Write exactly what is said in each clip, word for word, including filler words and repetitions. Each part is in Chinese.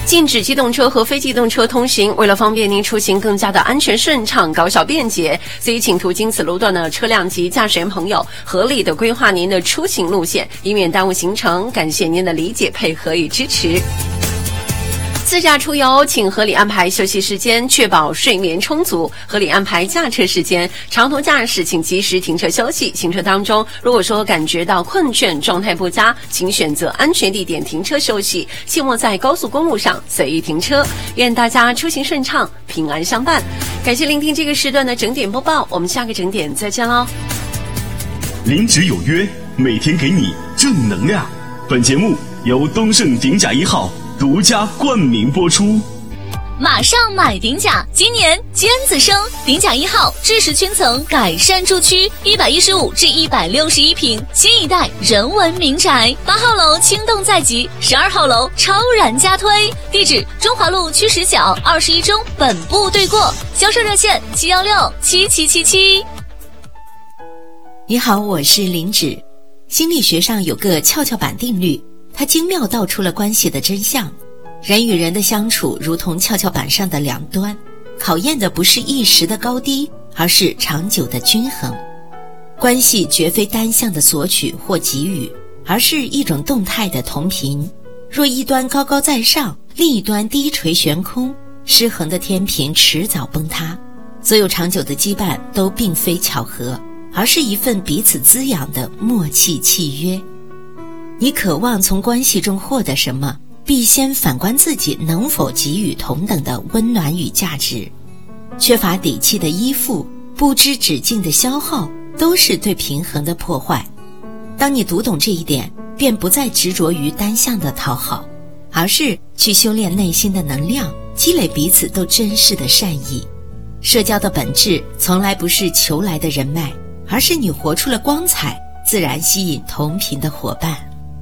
禁止机动车和非机动车通行，为了方便您出行更加的安全顺畅、高效便捷，所以请途经此路段的车辆及驾驶人朋友合理的规划您的出行路线，以免耽误行程。感谢您的理解、配合与支持。自驾出游，请合理安排休息时间，确保睡眠充足；合理安排驾车时间。长途驾驶，请及时停车休息。行车当中，如果说感觉到困倦、状态不佳，请选择安全地点停车休息，切莫在高速公路上随意停车。愿大家出行顺畅，平安相伴。感谢聆听这个时段的整点播报，我们下个整点再见喽。 零值有约，每天给你正能量。本节目由东盛鼎甲一号独家冠名播出。 马上买鼎甲，今年尖子生，鼎甲一号智石圈层改善住区，一百一十五至一百六十一平，新一代人文民宅。八号楼轻动在即，十二号楼超然加推。地址：中华路区十角二十一中本部对过。销售热线：七幺六七七七七。 你好，我是林芷。心理学上有个跷跷板定律，它精妙道出了关系的真相。人与人的相处如同跷跷板上的两端，考验的不是一时的高低，而是长久的均衡。关系绝非单向的索取或给予，而是一种动态的同频。若一端高高在上，另一端低垂悬空，失衡的天平迟早崩塌。所有长久的羁绊都并非巧合，而是一份彼此滋养的默契契约。你渴望从关系中获得什么，必先反观自己能否给予同等的温暖与价值。缺乏底气的依附，不知止境的消耗，都是对平衡的破坏。当你读懂这一点，便不再执着于单向的讨好，而是去修炼内心的能量，积累彼此都珍视的善意。社交的本质从来不是求来的人脉，而是你活出了光彩，自然吸引同频的伙伴。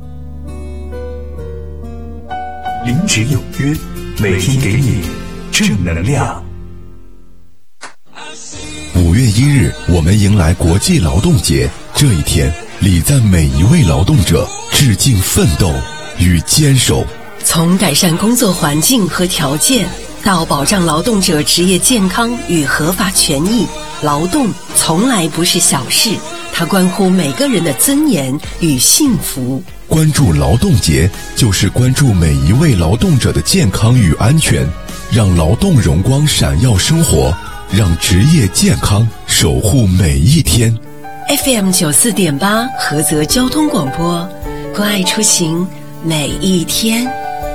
零值有约，每天给你正能量。 五月一日，我们迎来国际劳动节。这一天，礼赞每一位劳动者，致敬奋斗与坚守。 从改善工作环境和条件，到保障劳动者职业健康与合法权益，劳动从来不是小事，它关乎每个人的尊严与幸福。 关注劳动节，就是关注每一位劳动者的健康与安全，让劳动荣光闪耀生活，让职业健康守护每一天。 F M 九四点八菏泽交通广播，关爱出行每一天。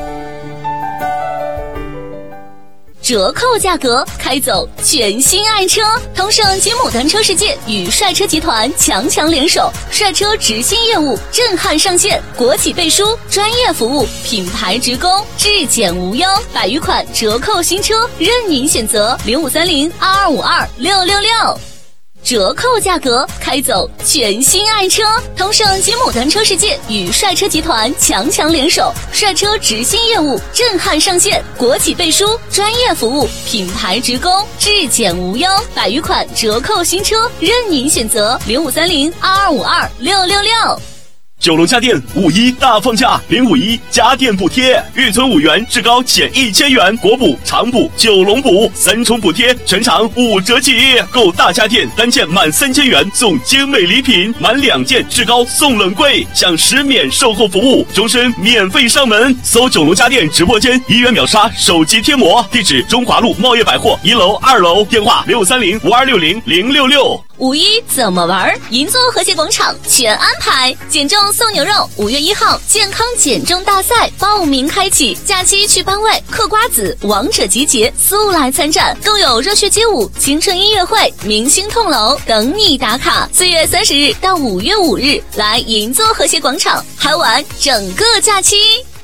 折扣价格，开走全新爱车！通胜金牡丹车世界与帅车集团强强联手，帅车直新业务震撼上线，国企背书，专业服务，品牌直供，质检无忧，百余款折扣新车任您选择，零五三零二二五二六六六。折扣价格，开走全新爱车！通胜金牡丹车世界与帅车集团强强联手，帅车直新业务震撼上线，国企背书，专业服务，品牌直供，质检无忧，百余款折扣新车任您选择，零五三零二二五二六六六。 九龙家电五一大放价，零五一家电补贴，预存五元，至高减一千元，国补、长补、九龙补三重补贴，全场五折起。购大家电单件满三千元送精美礼品，满两件至高送冷柜，享十免售后服务，终身免费上门。搜九龙家电直播间，一元秒杀手机贴膜，地址中华路茂业百货一楼、二楼，电话六三零五二六零零六六。 五一怎么玩？银座和谐广场全安排，减重送牛肉，五月一号健康减重大赛报名开启，假期去班位嗑瓜子，王者集结，速来参战，更有热血街舞、青春音乐会、明星痛楼等你打卡。四月三十日到五月五日，来银座和谐广场嗨玩整个假期。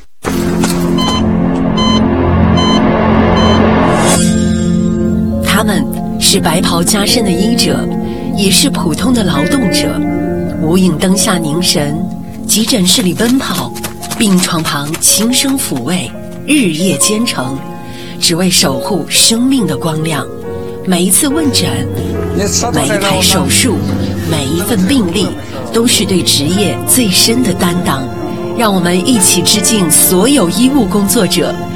他们是白袍加身的医者，也是普通的劳动者，无影灯下凝神，急诊室里奔跑，病床旁轻声抚慰，日夜兼程，只为守护生命的光亮。每一次问诊，每一台手术，每一份病历，都是对职业最深的担当。让我们一起致敬所有医务工作者，